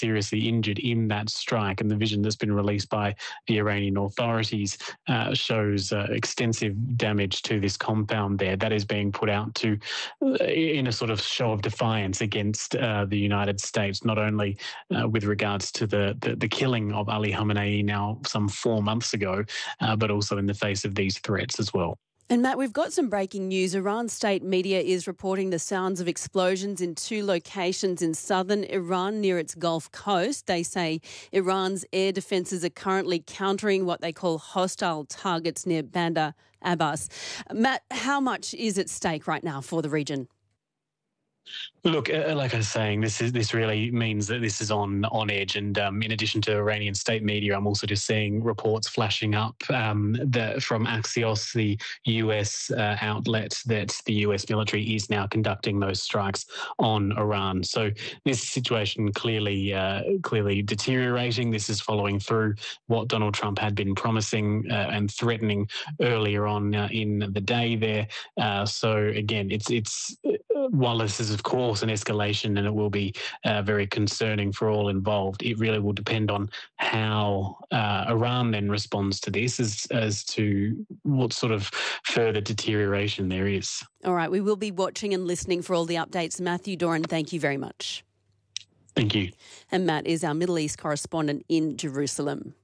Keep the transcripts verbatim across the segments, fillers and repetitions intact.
seriously injured in that strike. And the vision that's been released by the Iranian authorities uh, shows uh, extensive damage to this compound there. That is being put out to uh, in a sort of show of defiance against uh, the United States, not only uh, with regards to the, the, the killing of Ali Khamenei now some four months ago, uh, but also in the face of these threats as well. And Matt, we've got some breaking news. Iran state media is reporting the sounds of explosions in two locations in southern Iran near its Gulf coast. They say Iran's air defences are currently countering what they call hostile targets near Bandar Abbas. Matt, how much is at stake right now for the region? Look, uh, like I was saying, this is this really means that this is on on edge. And um, in addition to Iranian state media, I'm also just seeing reports flashing up um, that from Axios, the U S uh, outlet, that the U S military is now conducting those strikes on Iran. So this situation clearly uh, clearly deteriorating. This is following through what Donald Trump had been promising uh, and threatening earlier on uh, in the day there. Uh, so again, it's it's while this is of course an escalation, and it will be uh, very concerning for all involved, it really will depend on how uh, Iran then responds to this as, as to what sort of further deterioration there is. All right, we will be watching and listening for all the updates. Matthew Doran, thank you very much. Thank you. And Matt is our Middle East correspondent in Jerusalem.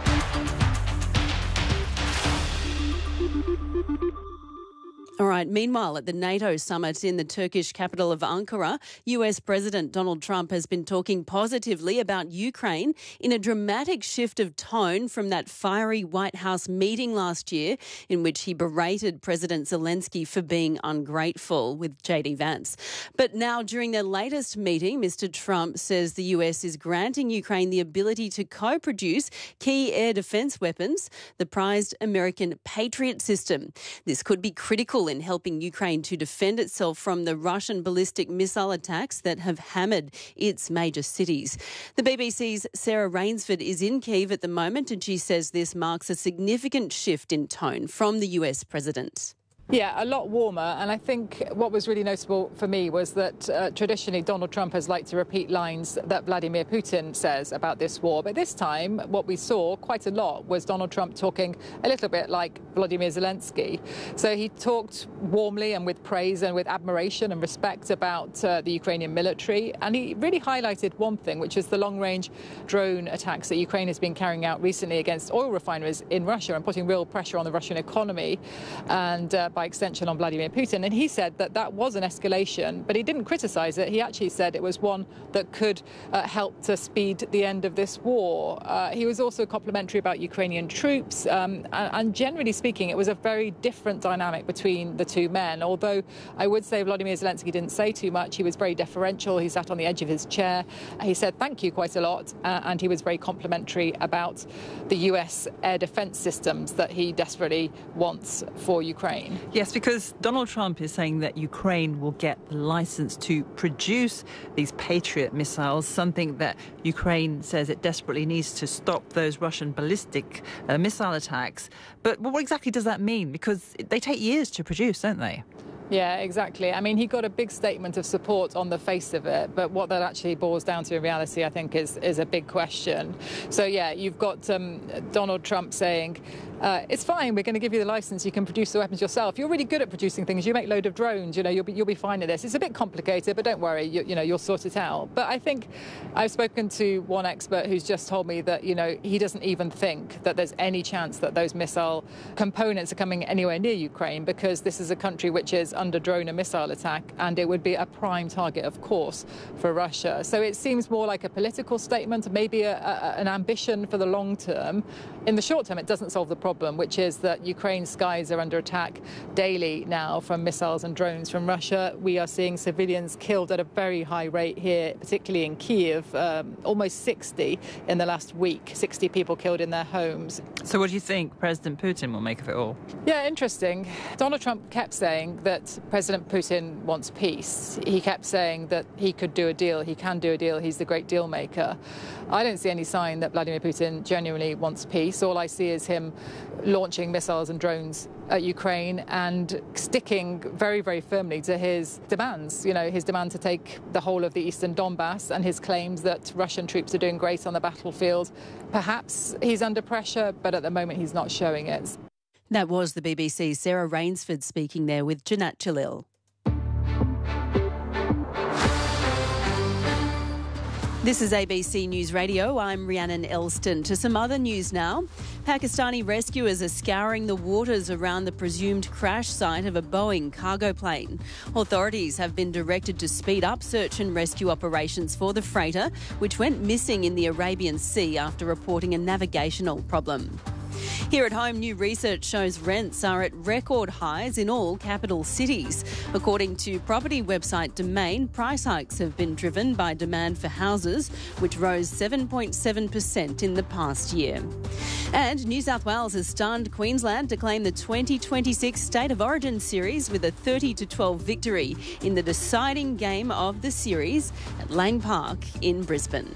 All right. Meanwhile, at the NATO summit in the Turkish capital of Ankara, U S President Donald Trump has been talking positively about Ukraine in a dramatic shift of tone from that fiery White House meeting last year in which he berated President Zelensky for being ungrateful with J D Vance. But now, during their latest meeting, Mister Trump says the U S is granting Ukraine the ability to co-produce key air defense weapons, the prized American Patriot system. This could be critical in helping Ukraine to defend itself from the Russian ballistic missile attacks that have hammered its major cities. The B B C's Sarah Rainsford is in Kyiv at the moment, and she says this marks a significant shift in tone from the U S president. Yeah, a lot warmer. And I think what was really notable for me was that uh, traditionally Donald Trump has liked to repeat lines that Vladimir Putin says about this war. But this time, what we saw quite a lot was Donald Trump talking a little bit like Volodymyr Zelensky. So he talked warmly and with praise and with admiration and respect about uh, the Ukrainian military. And he really highlighted one thing, which is the long-range drone attacks that Ukraine has been carrying out recently against oil refineries in Russia and putting real pressure on the Russian economy and uh, by extension on Vladimir Putin. And he said that that was an escalation, but he didn't criticize it. He actually said it was one that could uh, help to speed the end of this war. Uh, he was also complimentary about Ukrainian troops. Um, and, and generally speaking, it was a very different dynamic between the two men. Although I would say Volodymyr Zelensky didn't say too much. He was very deferential. He sat on the edge of his chair. He said thank you quite a lot. Uh, and he was very complimentary about the U S air defense systems that he desperately wants for Ukraine. Yes, because Donald Trump is saying that Ukraine will get the license to produce these Patriot missiles, something that Ukraine says it desperately needs to stop those Russian ballistic uh, missile attacks. But what exactly does that mean? Because they take years to produce, don't they? Yeah, exactly. I mean, he got a big statement of support on the face of it, but what that actually boils down to in reality, I think, is, is a big question. So, yeah, you've got um, Donald Trump saying, uh, it's fine, we're going to give you the license, you can produce the weapons yourself. You're really good at producing things, you make a load of drones, you know, you'll be, you'll be fine at this. It's a bit complicated, but don't worry, you, you know, you'll sort it out. But I think I've spoken to one expert who's just told me that, you know, he doesn't even think that there's any chance that those missile components are coming anywhere near Ukraine, because this is a country which is under drone and missile attack, and it would be a prime target, of course, for Russia. So it seems more like a political statement, maybe a, a, an ambition for the long term. In the short term, it doesn't solve the problem, which is that Ukraine's skies are under attack daily now from missiles and drones from Russia. We are seeing civilians killed at a very high rate here, particularly in Kyiv, um, almost sixty in the last week, sixty people killed in their homes. So what do you think President Putin will make of it all? Yeah, interesting. Donald Trump kept saying that President Putin wants peace. He kept saying that he could do a deal, he can do a deal, he's the great deal maker. I don't see any sign that Vladimir Putin genuinely wants peace. All I see is him launching missiles and drones at Ukraine and sticking very, very firmly to his demands. You know, his demand to take the whole of the eastern Donbass and his claims that Russian troops are doing great on the battlefield. Perhaps he's under pressure, but at the moment he's not showing it. That was the B B C's Sarah Rainsford speaking there with Janat Jalil. This is A B C News Radio. I'm Rhiannon Elston. To some other news now. Pakistani rescuers are scouring the waters around the presumed crash site of a Boeing cargo plane. Authorities have been directed to speed up search and rescue operations for the freighter, which went missing in the Arabian Sea after reporting a navigational problem. Here at home, new research shows rents are at record highs in all capital cities. According to property website Domain, price hikes have been driven by demand for houses, which rose seven point seven percent in the past year. And New South Wales has stunned Queensland to claim the twenty twenty-six State of Origin series with a thirty to twelve victory in the deciding game of the series at Lang Park in Brisbane.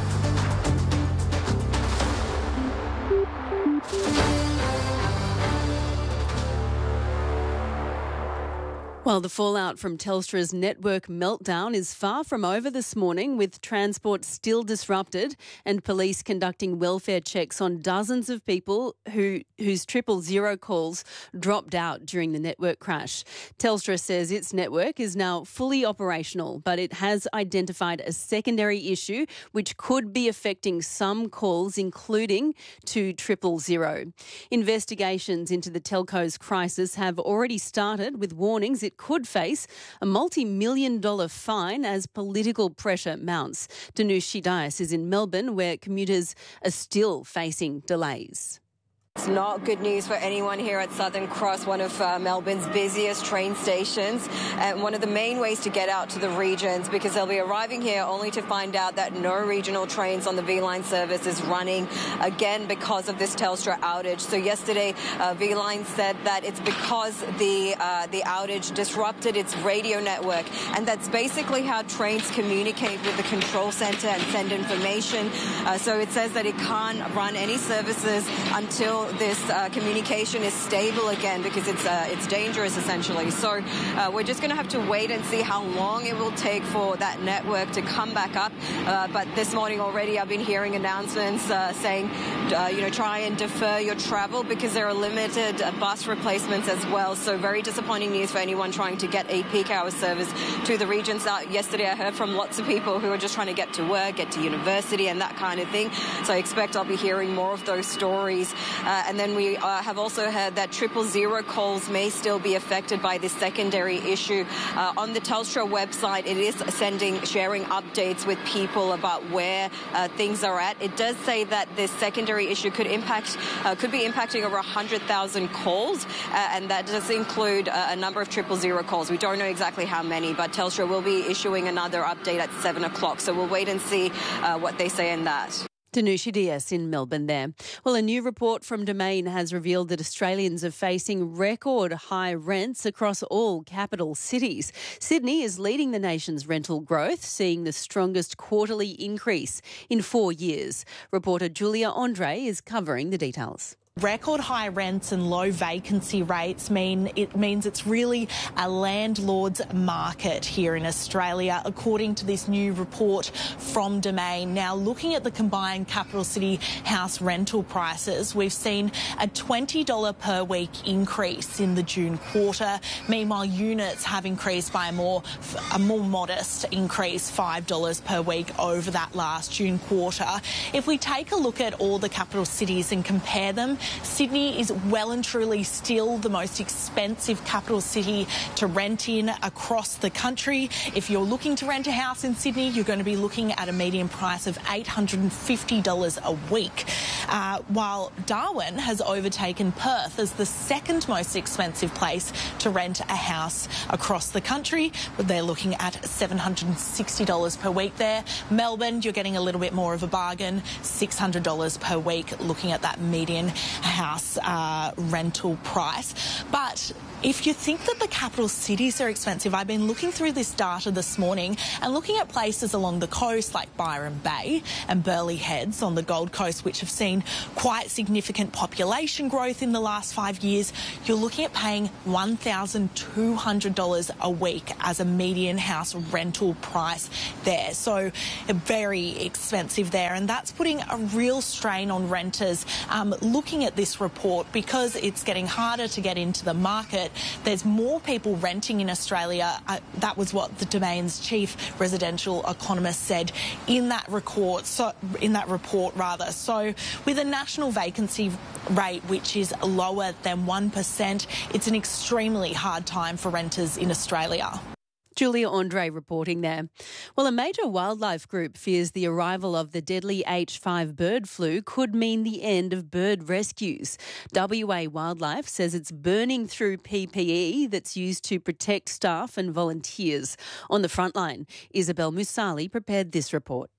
Well, the fallout from Telstra's network meltdown is far from over this morning, with transport still disrupted and police conducting welfare checks on dozens of people who whose triple zero calls dropped out during the network crash. Telstra says its network is now fully operational, but it has identified a secondary issue which could be affecting some calls, including to triple zero. Investigations into the telco's crisis have already started, with warnings it could face a multi-million dollar fine as political pressure mounts. Danush Shidias is in Melbourne, where commuters are still facing delays. It's not good news for anyone here at Southern Cross, one of uh, Melbourne's busiest train stations, and one of the main ways to get out to the regions, because they'll be arriving here only to find out that no regional trains on the V-Line service is running again because of this Telstra outage. So yesterday, uh, V-Line said that it's because the uh, the outage disrupted its radio network, and that's basically how trains communicate with the control centre and send information. Uh, so it says that it can't run any services until this uh, communication is stable again, because it's uh, it's dangerous essentially. So uh, we're just going to have to wait and see how long it will take for that network to come back up. Uh, but this morning already I've been hearing announcements uh, saying, uh, you know, try and defer your travel because there are limited uh, bus replacements as well. So very disappointing news for anyone trying to get a peak hour service to the regions. Uh, yesterday I heard from lots of people who are just trying to get to work, get to university and that kind of thing. So I expect I'll be hearing more of those stories. Uh, and then we uh, have also heard that triple zero calls may still be affected by this secondary issue. Uh, on the Telstra website, it is sending, sharing updates with people about where uh, things are at. It does say that this secondary issue could impact, uh, could be impacting over one hundred thousand calls, uh, and that does include uh, a number of triple zero calls. We don't know exactly how many, but Telstra will be issuing another update at seven o'clock. So we'll wait and see uh, what they say in that. Danush Shidias in Melbourne there. Well, a new report from Domain has revealed that Australians are facing record high rents across all capital cities. Sydney is leading the nation's rental growth, seeing the strongest quarterly increase in four years. Reporter Julia Andre is covering the details. Record high rents and low vacancy rates mean it means it's really a landlord's market here in Australia, according to this new report from Domain. Now, looking at the combined capital city house rental prices, we've seen a twenty dollars per week increase in the June quarter. Meanwhile, units have increased by a more, a more modest increase, five dollars per week over that last June quarter. If we take a look at all the capital cities and compare them, Sydney is well and truly still the most expensive capital city to rent in across the country. If you're looking to rent a house in Sydney, you're going to be looking at a median price of eight hundred fifty dollars a week, uh, while Darwin has overtaken Perth as the second most expensive place to rent a house across the country. They're looking at seven hundred sixty dollars per week there. Melbourne, you're getting a little bit more of a bargain, six hundred dollars per week, looking at that median house uh, rental price. But if you think that the capital cities are expensive, I've been looking through this data this morning and looking at places along the coast like Byron Bay and Burleigh Heads on the Gold Coast, which have seen quite significant population growth in the last five years. You're looking at paying one thousand two hundred dollars a week as a median house rental price there. So very expensive there, and that's putting a real strain on renters. Um, looking at this report, because it's getting harder to get into the market, there's more people renting in Australia. Uh, that was what the Domain's chief residential economist said in that report. So in that report, rather. So with a national vacancy rate which is lower than one percent, it's an extremely hard time for renters in Australia. Julia Andre reporting there. Well, a major wildlife group fears the arrival of the deadly H five bird flu could mean the end of bird rescues. W A Wildlife says it's burning through P P E that's used to protect staff and volunteers. On the front line, Isabel Musali prepared this report.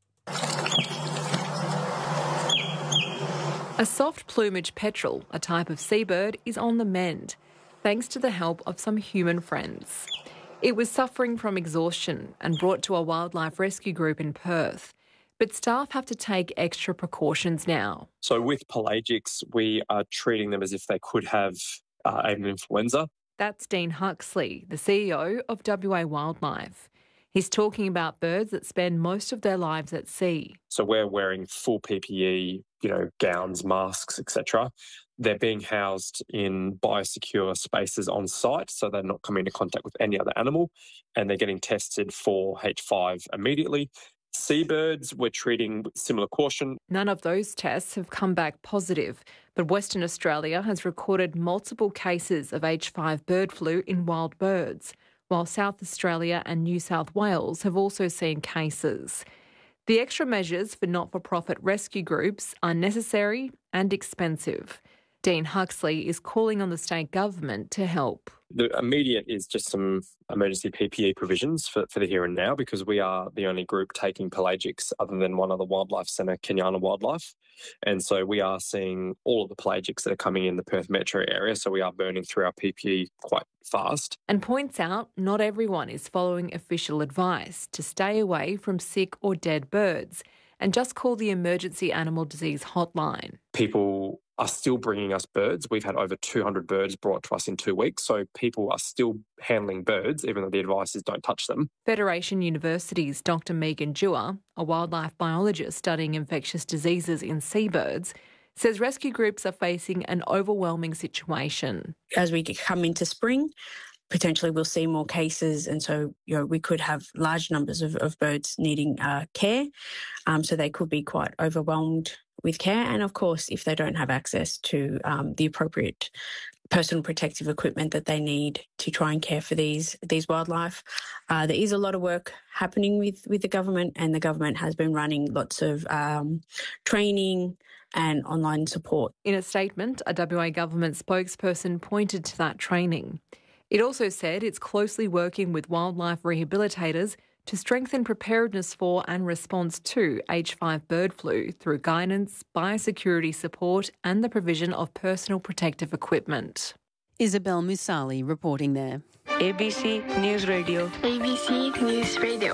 A soft plumage petrel, a type of seabird, is on the mend, thanks to the help of some human friends. It was suffering from exhaustion and brought to a wildlife rescue group in Perth. But staff have to take extra precautions now. So with pelagics, we are treating them as if they could have uh, avian influenza. That's Dean Huxley, the C E O of W A Wildlife. He's talking about birds that spend most of their lives at sea. So we're wearing full P P E, you know, gowns, masks, et cetera. They're being housed in biosecure spaces on site, so they're not coming into contact with any other animal, and they're getting tested for H five immediately. Seabirds, we're treating with similar caution. None of those tests have come back positive, but Western Australia has recorded multiple cases of H five bird flu in wild birds, while South Australia and New South Wales have also seen cases. The extra measures for not-for-profit rescue groups are necessary and expensive. Dean Huxley is calling on the state government to help. The immediate is just some emergency P P E provisions for, for the here and now, because we are the only group taking pelagics other than one other wildlife centre, Kenyana Wildlife. And so we are seeing all of the pelagics that are coming in the Perth metro area, so we are burning through our P P E quite fast. And points out not everyone is following official advice to stay away from sick or dead birds and just call the Emergency Animal Disease Hotline. People are still bringing us birds. We've had over two hundred birds brought to us in two weeks, so people are still handling birds, even though the advice is don't touch them. Federation University's Doctor Megan Dewar, a wildlife biologist studying infectious diseases in seabirds, says rescue groups are facing an overwhelming situation. As we come into spring, potentially we'll see more cases, and so you know we could have large numbers of, of birds needing uh, care, um, so they could be quite overwhelmed with care. And of course, if they don't have access to um, the appropriate personal protective equipment that they need to try and care for these these wildlife, uh, there is a lot of work happening with, with the government, and the government has been running lots of um, training and online support. In a statement, a W A government spokesperson pointed to that training. It also said it's closely working with wildlife rehabilitators to strengthen preparedness for and response to H five bird flu through guidance, biosecurity support and the provision of personal protective equipment. Isabel Musali reporting there. A B C News Radio. A B C News Radio.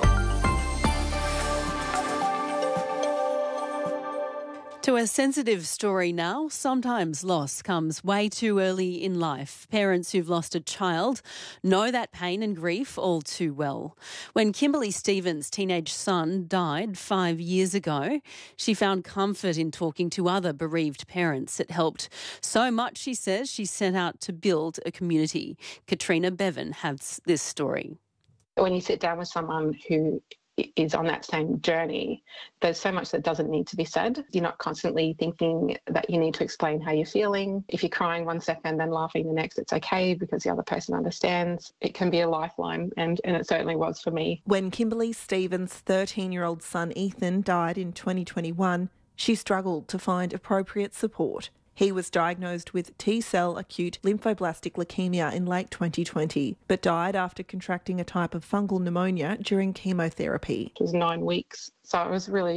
To a sensitive story now. Sometimes loss comes way too early in life. Parents who've lost a child know that pain and grief all too well. When Kimberly Stevens' teenage son died five years ago, she found comfort in talking to other bereaved parents. It helped so much, she says, she set out to build a community. Katrina Bevan has this story. When you sit down with someone who is on that same journey, there's so much that doesn't need to be said. You're not constantly thinking that you need to explain how you're feeling. If you're crying one second and laughing the next, it's okay because the other person understands. It can be a lifeline, and, and it certainly was for me. When Kimberly Stevens' thirteen-year-old son Ethan died in twenty twenty-one, she struggled to find appropriate support. He was diagnosed with T-cell acute lymphoblastic leukemia in late twenty twenty, but died after contracting a type of fungal pneumonia during chemotherapy. It was nine weeks, so it was really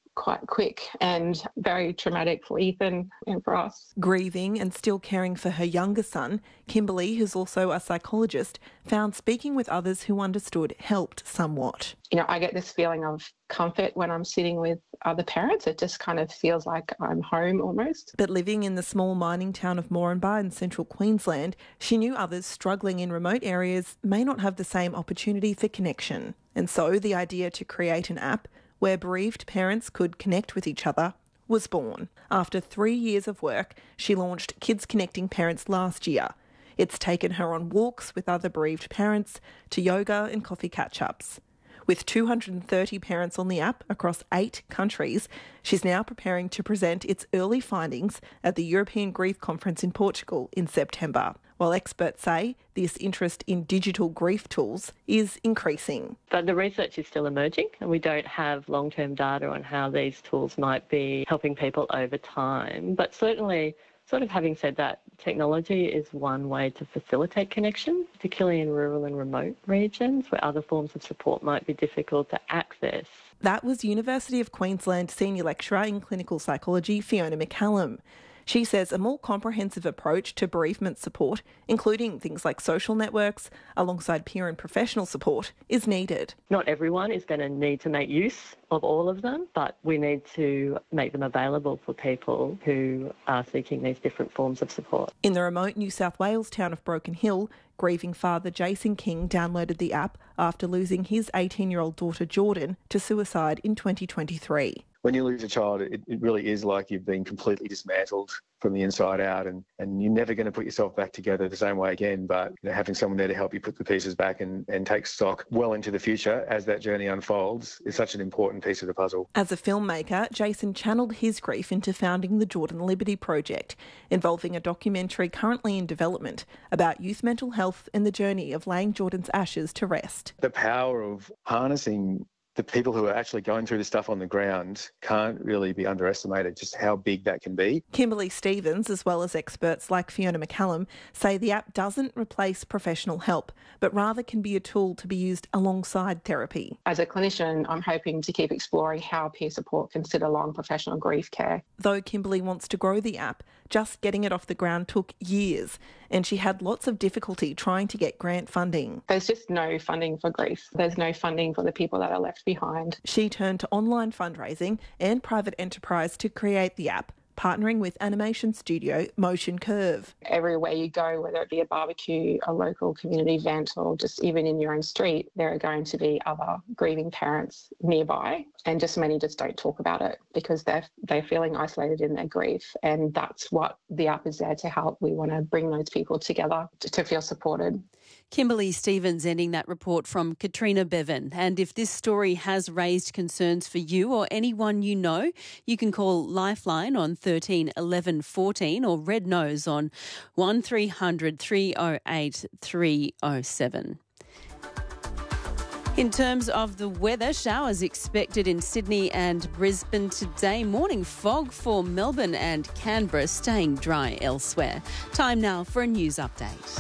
quite quick and very traumatic for Ethan and for us. Grieving and still caring for her younger son, Kimberly, who's also a psychologist, found speaking with others who understood helped somewhat. You know, I get this feeling of comfort when I'm sitting with other parents. It just kind of feels like I'm home almost. But living in the small mining town of Moranbah in central Queensland, she knew others struggling in remote areas may not have the same opportunity for connection. And so the idea to create an app where bereaved parents could connect with each other was born. After three years of work, she launched Kids Connecting Parents last year. It's taken her on walks with other bereaved parents, to yoga and coffee catch-ups. With two hundred thirty parents on the app across eight countries, she's now preparing to present its early findings at the European Grief Conference in Portugal in September. While experts say this interest in digital grief tools is increasing. But the research is still emerging and we don't have long-term data on how these tools might be helping people over time. But certainly, sort of having said that, technology is one way to facilitate connection, particularly in rural and remote regions where other forms of support might be difficult to access. That was University of Queensland Senior Lecturer in Clinical Psychology, Fiona McCallum. She says a more comprehensive approach to bereavement support, including things like social networks, alongside peer and professional support, is needed. Not everyone is going to need to make use of all of them, but we need to make them available for people who are seeking these different forms of support. In the remote New South Wales town of Broken Hill, grieving father Jason King downloaded the app after losing his eighteen-year-old daughter Jordan to suicide in twenty twenty-three. When you lose a child, it, it really is like you've been completely dismantled from the inside out, and, and you're never going to put yourself back together the same way again. But you know, having someone there to help you put the pieces back and, and take stock well into the future as that journey unfolds is such an important piece of the puzzle. As a filmmaker, Jason channeled his grief into founding the Jordan Liberty Project, involving a documentary currently in development about youth mental health and the journey of laying Jordan's ashes to rest. The power of harnessing the people who are actually going through the stuff on the ground can't really be underestimated, just how big that can be. Kimberly Stevens, as well as experts like Fiona McCallum, say the app doesn't replace professional help, but rather can be a tool to be used alongside therapy. As a clinician, I'm hoping to keep exploring how peer support can sit along professional grief care. Though Kimberly wants to grow the app, just getting it off the ground took years, and she had lots of difficulty trying to get grant funding. There's just no funding for grief. There's no funding for the people that are left behind. She turned to online fundraising and private enterprise to create the app, partnering with animation studio Motion Curve. Everywhere you go, whether it be a barbecue, a local community event, or just even in your own street, there are going to be other grieving parents nearby, and just many just don't talk about it because they're they're feeling isolated in their grief, and that's what the app is there to help. We want to bring those people together to, to feel supported. Kimberly Stevens ending that report from Katrina Bevan. And if this story has raised concerns for you or anyone you know, you can call Lifeline on thirteen eleven fourteen or Red Nose on one three hundred three oh eight three oh seven. In terms of the weather, showers expected in Sydney and Brisbane today. Morning fog for Melbourne and Canberra, staying dry elsewhere. Time now for a news update.